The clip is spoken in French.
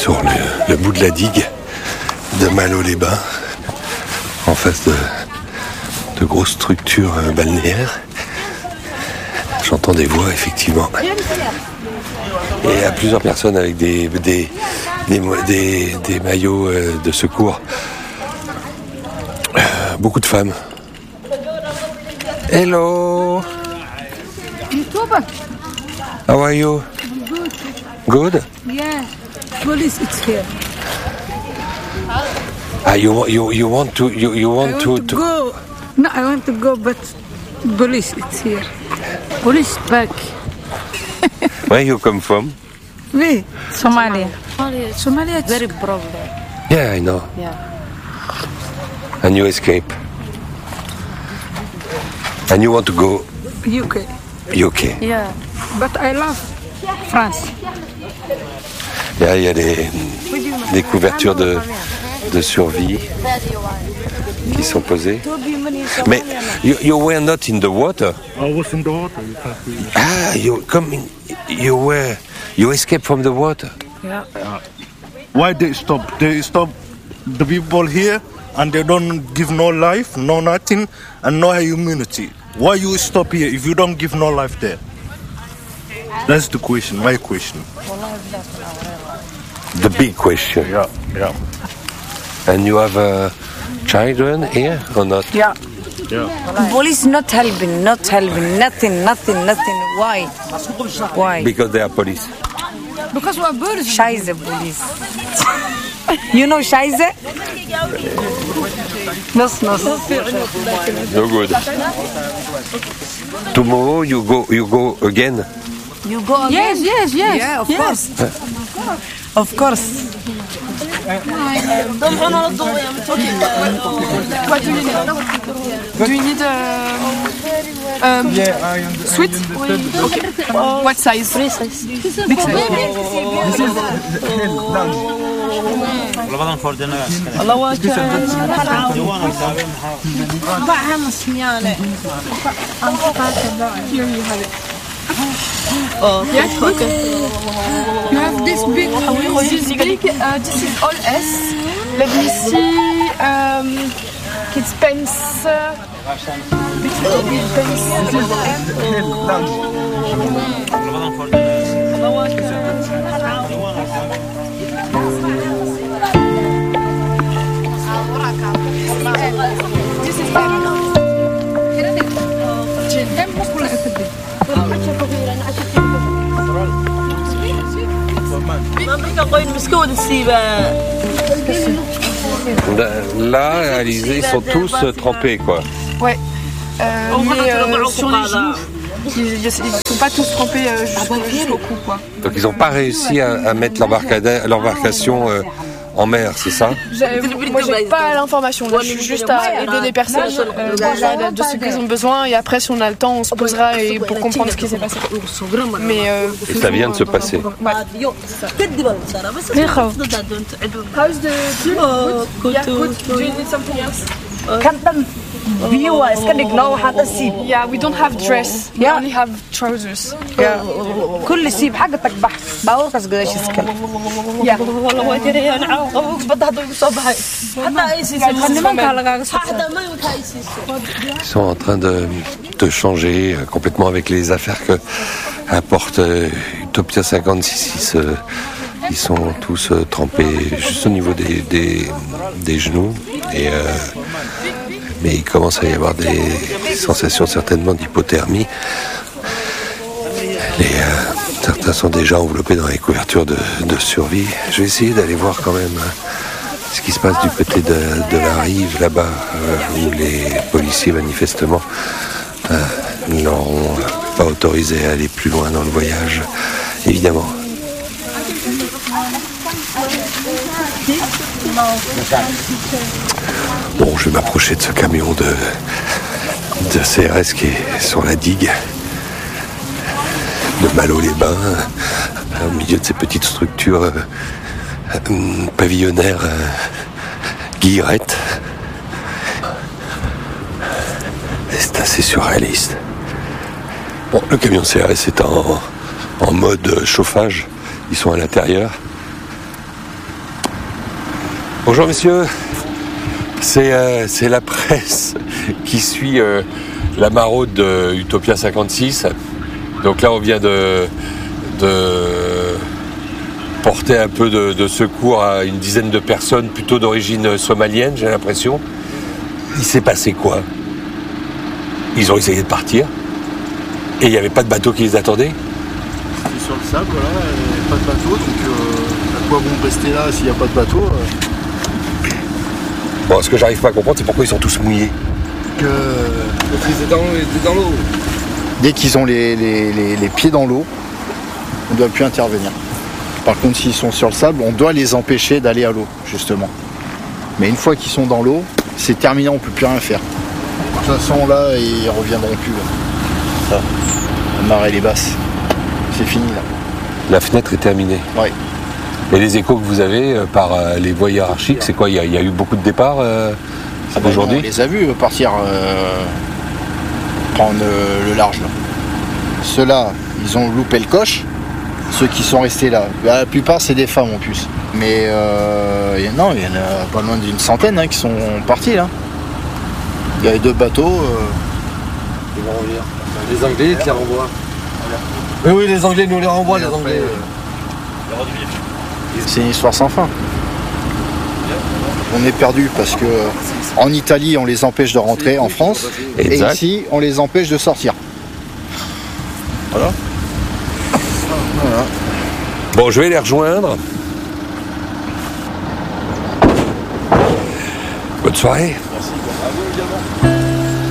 sur le bout de la digue de Malo-les-Bains, en face de grosses structures balnéaires. J'entends des voix, effectivement. Et il y a plusieurs personnes avec des maillots de secours. Beaucoup de femmes. Hello. How are you? Good. Yeah. Police, it's here. You want to go. No, I want to go, but police, it's here. Police back. Where you come from? Me, Somalia. Somalia, it's Very problem. Yeah, I know. Yeah. And you escape. And you want to go UK. UK. Yeah. But I love France. Là, il y a des couvertures de survie qui sont posées. Mais you were not in the water. I was in the water. You escaped from the water. Yeah. Why they stop? They stop the people here and they don't give no life, no nothing, and no immunity. Why you stop here if you don't give no life there? That's the question, my question. The big question. Yeah. And you have children here or not? Yeah. Police not helping, nothing. Why? Because they are police. Because we're birds. Scheiße, police. You know Scheiße? No. No good. Tomorrow you go again. You go again? Yes. Yeah, of course. Of course. What do you need? Do you need sweet? Okay. What size? Big size. Here you have it. Yeah, okay. You have this big. This is all S. Let me see. Kids pens. This is Là, Alizé, ils sont tous trempés, quoi. Ouais. Mais sur les genoux, ils ne sont pas tous trempés jusqu'au cou, quoi. Donc ils n'ont pas réussi à mettre l'embarcation en mer, c'est ça? Moi, j'ai pas l'information. Là, je suis juste à aider les personnes déjà de ce qu'ils ont besoin. Et après, si on a le temps, on se posera pour comprendre ce qui s'est passé. Mais Et ça vient de se passer. how's the yeah, good. Do you need something else? Yeah, we don't have dress. We only have trousers. كل سيب حاجتك بحر باوركس قداش يسكن Yeah. Ils sont en train de changer complètement avec les affaires que apporte Utopia 56. Ils sont tous trempés juste au niveau des genoux. Mais il commence à y avoir des sensations certainement d'hypothermie. Certains sont déjà enveloppés dans les couvertures de survie. Je vais essayer d'aller voir quand même ce qui se passe du côté de la rive là-bas, où les policiers manifestement ne l'auront pas autorisé à aller plus loin dans le voyage, évidemment. Bon, je vais m'approcher de ce camion de CRS qui est sur la digue de Malo-les-Bains, au milieu de ces petites structures pavillonnaires guillerettes. C'est assez surréaliste. Bon, le camion CRS est en mode chauffage. Ils sont à l'intérieur. Bonjour monsieur, c'est la presse qui suit la maraude de Utopia 56. Donc là on vient de porter un peu de secours à une dizaine de personnes plutôt d'origine somalienne, j'ai l'impression. Il s'est passé quoi? Ils ont essayé de partir et il n'y avait pas de bateau qui les attendait? C'était sur le sable, voilà, et pas de bateau, donc à quoi bon rester là s'il n'y a pas de bateau Bon, ce que j'arrive pas à comprendre, c'est pourquoi ils sont tous mouillés. Parce qu'ils étaient dans l'eau. Dès qu'ils ont les pieds dans l'eau, on ne doit plus intervenir. Par contre, s'ils sont sur le sable, on doit les empêcher d'aller à l'eau, justement. Mais une fois qu'ils sont dans l'eau, c'est terminé, on ne peut plus rien faire. De toute façon, là, ils ne reviendront plus. Là. Ça, la marée, elle est basse. C'est fini, là. La fenêtre est terminée. Oui. Et les échos que vous avez par les voies hiérarchiques, c'est quoi? Il y a eu beaucoup de départs aujourd'hui? On les a vus partir prendre le large. Là. Ceux-là, ils ont loupé le coche. Ceux qui sont restés là. La plupart, c'est des femmes en plus. Mais il y en a pas loin d'une centaine qui sont partis là. Il y avait 2 bateaux. Ils vont revenir. Les Anglais, ils te les renvoient. Oui, les Anglais nous les renvoient, les Anglais. C'est une histoire sans fin. On est perdu parce que en Italie, on les empêche de rentrer en France. Exact. Et ici, on les empêche de sortir. Voilà. Bon, je vais les rejoindre. Bonne soirée. Merci. À vous également.